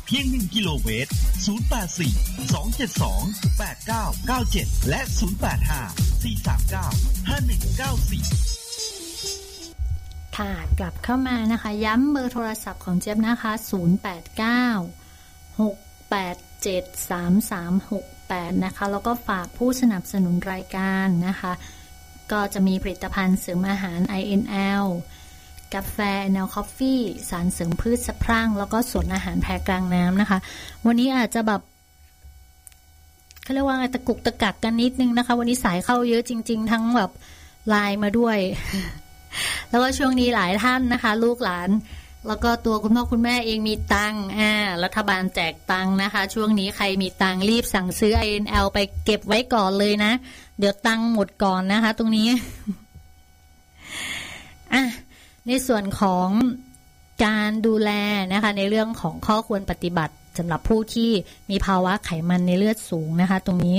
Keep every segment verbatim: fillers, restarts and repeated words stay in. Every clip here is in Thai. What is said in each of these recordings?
เพียงหนึ่งกิโลเมตรศูนย์ แปด สี่ สอง เจ็ด สอง แปด เก้า เก้า เจ็ดและศูนย์ แปด ห้า สี่ สาม เก้า ห้า หนึ่ง เก้า สี่ค่ะกลับเข้ามานะคะย้ำเบอร์โทรศัพท์ของเจี๊ยบนะคะศูนย์ แปด เก้า หก แปด เจ็ด สาม สาม หก แปดนะคะแล้วก็ฝากผู้สนับสนุนรายการนะคะก็จะมีผลิตภัณฑ์เสริมอาหาร ไอ เอ็น แอล กาแฟ แนว Coffee สารเสริมพืชสะพรั่งแล้วก็สวนอาหารแพกลางน้ำนะคะวันนี้อาจจะแบบเขาเรียกว่าไงตะกุกตะกักกันนิดนึงนะคะวันนี้สายเข้าเยอะจริงๆทั้งแบบไลน์มาด้วย แล้วก็ช่วงนี้หลายท่านนะคะลูกหลานแล้วก็ตัวคุณพ่อคุณแม่เองมีตังค์อ่ารัฐบาลแจกตังค์นะคะช่วงนี้ใครมีตังค์รีบสั่งซื้อ ไอ เอ็น แอล ไปเก็บไว้ก่อนเลยนะเดี๋ยวตังค์หมดก่อนนะคะตรงนี้ อ่ะในส่วนของการดูแลนะคะในเรื่องของข้อควรปฏิบัติสำหรับผู้ที่มีภาวะไขมันในเลือดสูงนะคะตรงนี้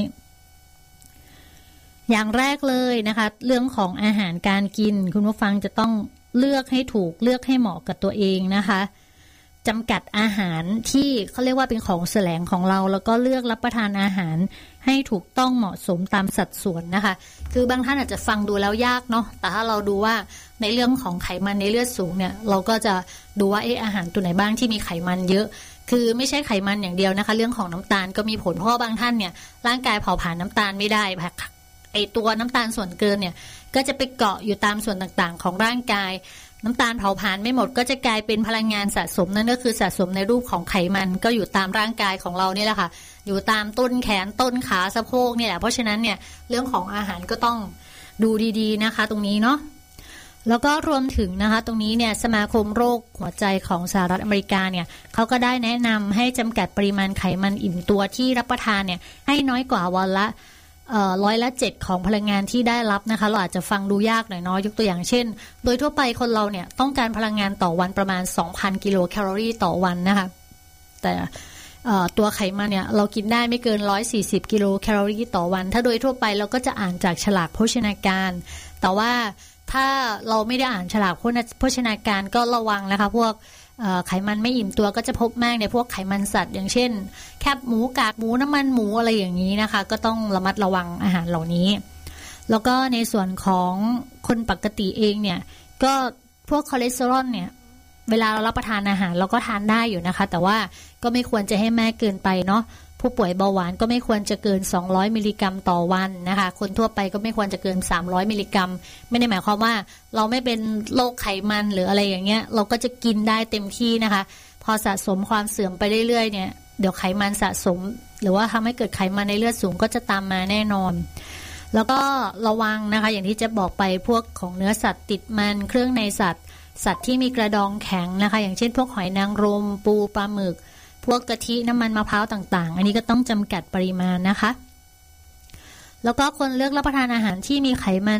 อย่างแรกเลยนะคะเรื่องของอาหารการกินคุณผู้ฟังจะต้องเลือกให้ถูกเลือกให้เหมาะกับตัวเองนะคะจำกัดอาหารที่เขาเรียกว่าเป็นของแสลงของเราแล้วก็เลือกรับประทานอาหารให้ถูกต้องเหมาะสมตามสัดส่วนนะคะคือบางท่านอาจจะฟังดูแล้วยากเนาะแต่ถ้าเราดูว่าในเรื่องของไขมันในเลือดสูงเนี่ยเราก็จะดูว่าเอออาหารตัวไหนบ้างที่มีไขมันเยอะคือไม่ใช่ไขมันอย่างเดียวนะคะเรื่องของน้ำตาลก็มีผลเพราะว่าบางท่านเนี่ยร่างกายเผาผลาญน้ำตาลไม่ได้ไอตัวน้ำตาลส่วนเกินเนี่ยก็จะไปเกาะอยู่ตามส่วนต่างๆของร่างกายน้ำตาลเผาผลาญไม่หมดก็จะกลายเป็นพลังงานสะสมนั่นก็คือสะสมในรูปของไขมันก็อยู่ตามร่างกายของเรานี่แหละค่ะอยู่ตามต้นแขนต้นขาสะโพกเนี่ยแหละเพราะฉะนั้นเนี่ยเรื่องของอาหารก็ต้องดูดีๆนะคะตรงนี้เนาะแล้วก็รวมถึงนะคะตรงนี้เนี่ยสมาคมโรคหัวใจของสหรัฐอเมริกาเนี่ยเขาก็ได้แนะนำให้จำกัดปริมาณไขมันอิ่มตัวที่รับประทานเนี่ยให้น้อยกว่าวันละเอ่อร้อยละเจ็ดของพลังงานที่ได้รับนะคะเราอาจจะฟังดูยากหน่อยเนาะยกตัวอย่างเช่นโดยทั่วไปคนเราเนี่ยต้องการพลังงานต่อวันประมาณ สองพัน กิโลแคลอรี่ต่อวันนะคะแต่เอ่อตัวไขมันเนี่ยเรากินได้ไม่เกินหนึ่งร้อยสี่สิบกิโลแคลอรี่ต่อวันถ้าโดยทั่วไปเราก็จะอ่านจากฉลากโภชนาการแต่ว่าถ้าเราไม่ได้อ่านฉลากโภชนาการก็ระวังนะคะพวกไขมันไม่อิ่มตัวก็จะพบมากในพวกไขมันสัตว์อย่างเช่นแคบหมูกากหมูน้ำมันหมูอะไรอย่างนี้นะคะก็ต้องระมัดระวังอาหารเหล่านี้แล้วก็ในส่วนของคนปกติเองเนี่ยก็พวกคอเลสเตอรอลเนี่ยเวลาเรารับประทานอาหารเราก็ทานได้อยู่นะคะแต่ว่าก็ไม่ควรจะให้มากเกินไปเนาะผู้ป่วยเบาหวานก็ไม่ควรจะเกินสองร้อยมิลลิกรัมต่อวันนะคะคนทั่วไปก็ไม่ควรจะเกินสามร้อยมิลลิกรัมไม่ได้หมายความว่าเราไม่เป็นโรคไขมันหรืออะไรอย่างเงี้ยเราก็จะกินได้เต็มที่นะคะพอสะสมความเสื่อมไปเรื่อยๆเนี่ยเดี๋ยวไขมันสะสมหรือว่าทำให้เกิดไขมันในเลือดสูงก็จะตามมาแน่นอนแล้วก็ระวังนะคะอย่างที่จะบอกไปพวกของเนื้อสัตว์ติดมันเครื่องในสัตว์สัตว์ที่มีกระดองแข็งนะคะอย่างเช่นพวกหอยนางรมปูปลาหมึกพวกกะทิน้ำมันมะพร้าวต่างๆอันนี้ก็ต้องจำกัดปริมาณนะคะแล้วก็คนเลือกรับประทานอาหารที่มีไขมัน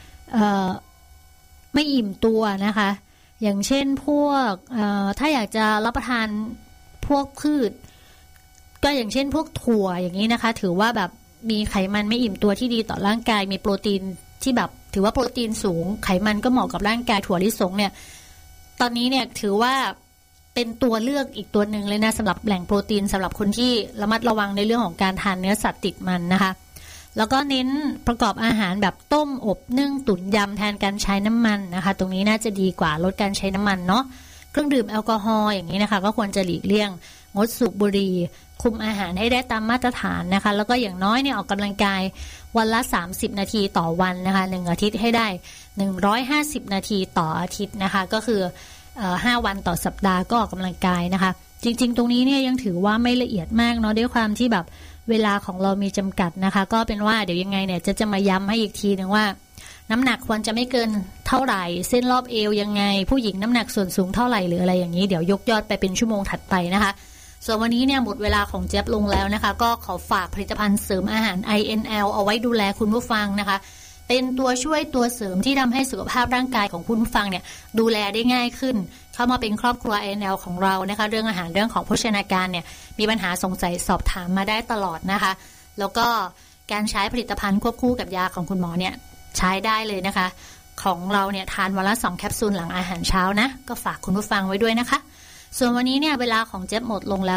ไม่อิ่มตัวนะคะอย่างเช่นพวกถ้าอยากจะรับประทานพวกพืชก็อย่างเช่นพวกถั่วอย่างนี้นะคะถือว่าแบบมีไขมันไม่อิ่มตัวที่ดีต่อร่างกายมีโปรตีนที่แบบถือว่าโปรตีนสูงไขมันก็เหมาะกับร่างกายถั่วลิสงเนี่ยตอนนี้เนี่ยถือว่าเป็นตัวเลือกอีกตัวหนึ่งเลยนะสำหรับแหล่งโปรตีนสำหรับคนที่ระมัดระวังในเรื่องของการทานเนื้อสัตว์ติดมันนะคะแล้วก็เน้นประกอบอาหารแบบต้มอบนึ่งตุ๋นยำแทนการใช้น้ำมันนะคะตรงนี้น่าจะดีกว่าลดการใช้น้ำมันเนาะเครื่องดื่มแอลกอฮอล์อย่างนี้นะคะก็ควรจะหลีกเลี่ยงงดสูบบุหรี่คุมอาหารให้ได้ตามมาตรฐานนะคะแล้วก็อย่างน้อยเนี่ยออกกำลังกายวันละสามสิบนาทีต่อวันนะคะหนึ่งอาทิตย์ให้ได้หนึ่งร้อยห้าสิบนาทีต่ออาทิตย์นะคะก็คือเอ่อห้าวันต่อสัปดาห์ก็ออกกำลังกายนะคะจริงๆตรงนี้เนี่ยยังถือว่าไม่ละเอียดมากเนาะด้วยความที่แบบเวลาของเรามีจำกัดนะคะก็เป็นว่าเดี๋ยวยังไงเนี่ยจะจะมาย้ำให้อีกทีนึงว่าน้ำหนักควรจะไม่เกินเท่าไหร่เส้นรอบเอวยังไงผู้หญิงน้ำหนักส่วนสูงเท่าไหร่หรืออะไรอย่างนี้เดี๋ยวยกยอดไปเป็นชั่วโมงถัดไปนะคะส่วนวันนี้เนี่ยหมดเวลาของเจี๊ยบลงแล้วนะคะก็ขอฝากผลิตภัณฑ์เสริมอาหาร ไอ เอ็น แอล เอาไว้ดูแลคุณผู้ฟังนะคะเป็นตัวช่วยตัวเสริมที่ทำให้สุขภาพร่างกายของคุณผู้ฟังเนี่ยดูแลได้ง่ายขึ้นเข้ามาเป็นครอบครัว ไอ เอ็น แอล ของเรานะคะเรื่องอาหารเรื่องของโภชนาการเนี่ยมีปัญหาสงสัยสอบถามมาได้ตลอดนะคะแล้วก็การใช้ผลิตภัณฑ์ควบคู่กับยาของคุณหมอเนี่ยใช้ได้เลยนะคะของเราเนี่ยทานวันละสองแคปซูลหลังอาหารเช้านะก็ฝากคุณผู้ฟังไว้ด้วยนะคะส่วนวันนี้เนี่ยเวลาของเจี๊ยบหมดลงแล้ว